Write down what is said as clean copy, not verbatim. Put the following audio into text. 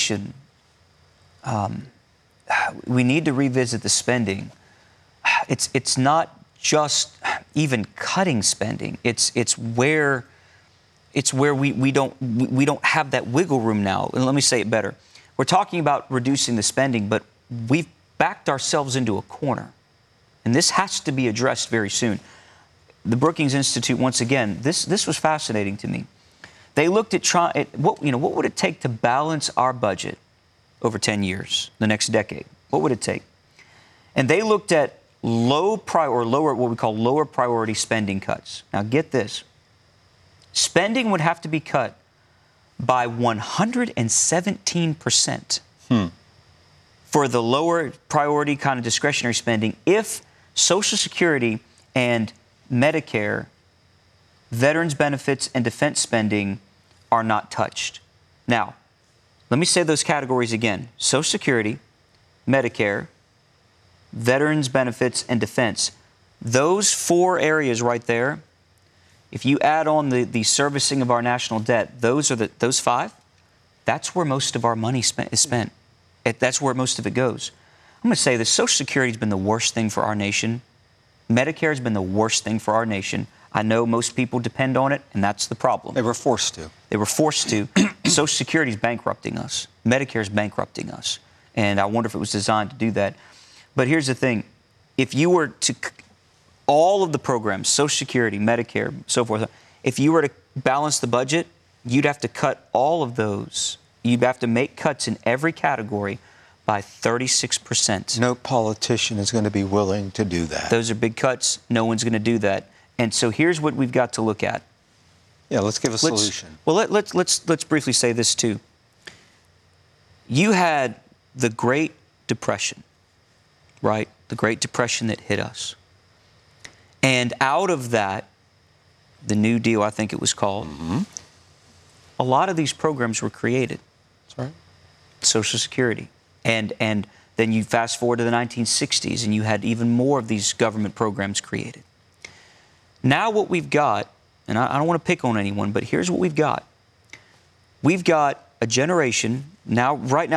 nation, we need to revisit the spending. It's not just even cutting spending. It's where we don't have that wiggle room now. And let me say it better. We're talking about reducing the spending, but we've backed ourselves into a corner. And this has to be addressed very soon. The Brookings Institute, once again, this was fascinating to me. They looked at what would it take to balance our budget over 10 years, the next decade? What would it take? And they looked at what we call lower priority spending cuts. Now get this. Spending would have to be cut by 117% for the lower priority kind of discretionary spending if Social Security and Medicare, veterans benefits, and defense spending are not touched. Now, let me say those categories again. Social Security, Medicare, veterans benefits, and defense. Those 4 areas right there, if you add on the servicing of our national debt, those 5, that's where most of our money is spent. That's where most of it goes. I'm going to say this, Social Security has been the worst thing for our nation. Medicare has been the worst thing for our nation. I know most people depend on it, and that's the problem. They were forced to. They were forced to. Social Security is bankrupting us. Medicare is bankrupting us. And I wonder if it was designed to do that. But here's the thing. If you were to, all of the programs, Social Security, Medicare, so forth, if you were to balance the budget, you'd have to cut all of those. You'd have to make cuts in every category by 36%. No politician is going to be willing to do that. Those are big cuts. No one's going to do that. And so here's what we've got to look at. Yeah, let's give a solution. Well, let's briefly say this too. You had the Great Depression, right? The Great Depression that hit us. And out of that, the New Deal, I think it was called, a lot of these programs were created. That's right. Social Security. And then you fast forward to the 1960s, and you had even more of these government programs created. Now what we've got, and I don't want to pick on anyone, but here's what we've got. We've got a generation, right now